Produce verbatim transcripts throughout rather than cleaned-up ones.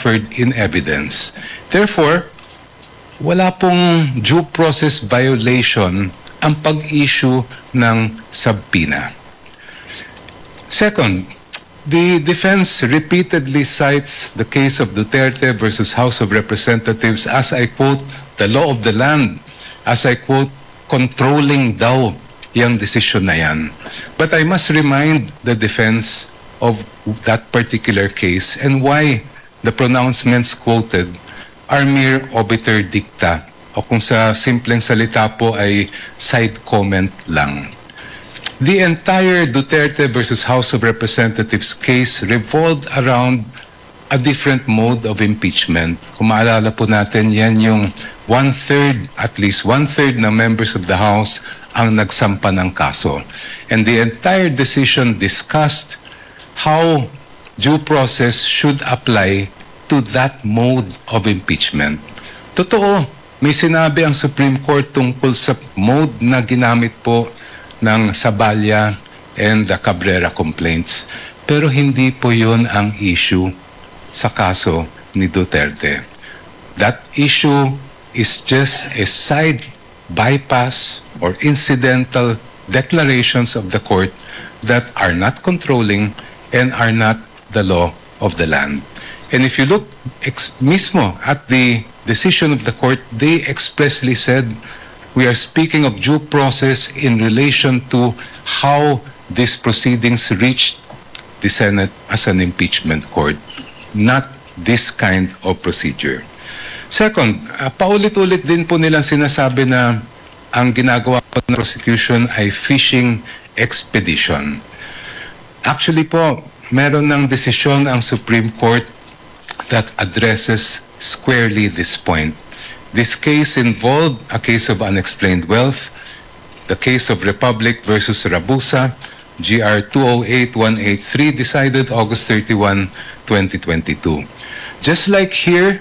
offered in evidence. Therefore, wala pong due process violation ang pag-issue ng subpoena. Second, the defense repeatedly cites the case of Duterte versus House of Representatives as, I quote, the law of the land, as I quote, controlling daw yung decision na yan. But I must remind the defense of that particular case and why the pronouncements quoted are mere obiter dicta, o kung sa simpleng salita po ay side comment lang. The entire Duterte versus House of Representatives case revolved around a different mode of impeachment. Kung maalala po natin, yan yung one-third, at least one-third na members of the House ang nagsampa ng kaso. And the entire decision discussed how due process should apply to that mode of impeachment. Totoo, may sinabi ang Supreme Court tungkol sa mode na ginamit po ng Saballa and the Cabrera complaints. Pero hindi po yun ang issue sa kaso ni Duterte. That issue is just a side bypass or incidental declarations of the court that are not controlling and are not the law of the land. And if you look ex mismo at the decision of the court, they expressly said, we are speaking of due process in relation to how these proceedings reached the Senate as an impeachment court, not this kind of procedure. Second, uh, paulit-ulit din po nilang sinasabi na ang ginagawa ng prosecution ay fishing expedition. Actually po, meron ng desisyon ang Supreme Court that addresses squarely this point. This case involved a case of unexplained wealth, the case of Republic versus Rabusa, G R two oh eight one eight three, decided August thirty-first, twenty twenty-two. Just like here,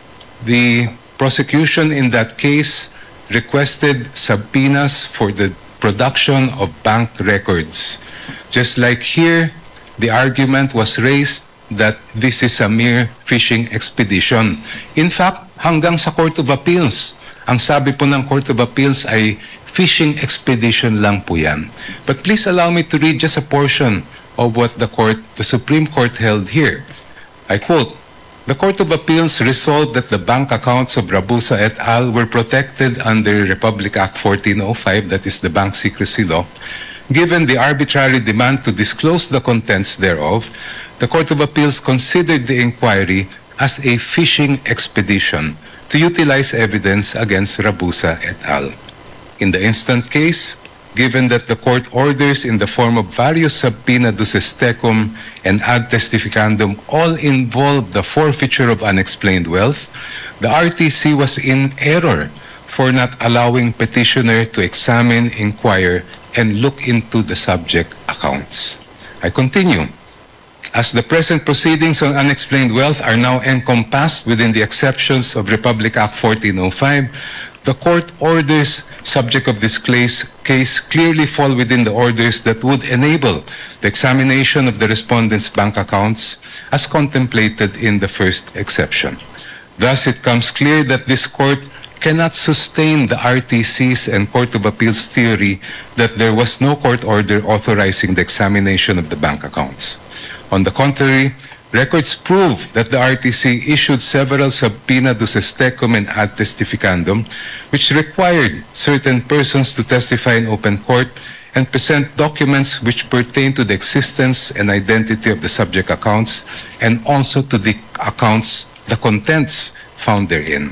the prosecution in that case requested subpoenas for the production of bank records. Just like here, the argument was raised that this is a mere fishing expedition. In fact, hanggang sa Court of Appeals, ang sabi po ng Court of Appeals ay fishing expedition lang po yan. But please allow me to read just a portion of what the court, the Supreme Court held here. I quote, "The Court of Appeals resolved that the bank accounts of Rabusa et al. Were protected under Republic Act fourteen oh five, that is the Bank Secrecy Law. Given the arbitrary demand to disclose the contents thereof, the Court of Appeals considered the inquiry as a fishing expedition to utilize evidence against Rabusa et al. In the instant case, given that the court orders in the form of various subpoena duces tecum and ad testificandum all involve the forfeiture of unexplained wealth, the R T C was in error for not allowing petitioner to examine, inquire, and look into the subject accounts." I continue. "As the present proceedings on unexplained wealth are now encompassed within the exceptions of Republic Act fourteen oh five, the court orders subject of this case, case clearly fall within the orders that would enable the examination of the respondent's bank accounts as contemplated in the first exception. Thus, it comes clear that this court cannot sustain the R T C's and Court of Appeals theory that there was no court order authorizing the examination of the bank accounts. On the contrary, records prove that the R T C issued several subpoena duces tecum and ad testificandum, which required certain persons to testify in open court and present documents which pertain to the existence and identity of the subject accounts and also to the accounts, the contents found therein.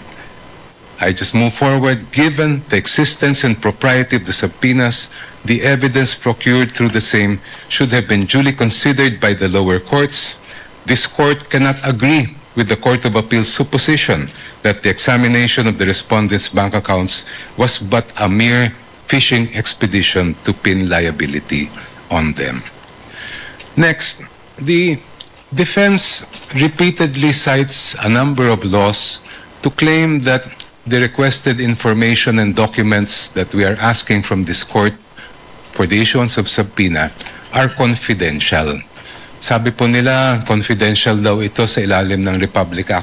I just move forward. Given the existence and propriety of the subpoenas, the evidence procured through the same should have been duly considered by the lower courts. This court cannot agree with the Court of Appeals' supposition that the examination of the respondents' bank accounts was but a mere fishing expedition to pin liability on them. Next, the defense repeatedly cites a number of laws to claim that the requested information and documents that we are asking from this court for the issuance of subpoena are confidential. Sabi po nila, confidential daw ito sa ilalim ng Republic Act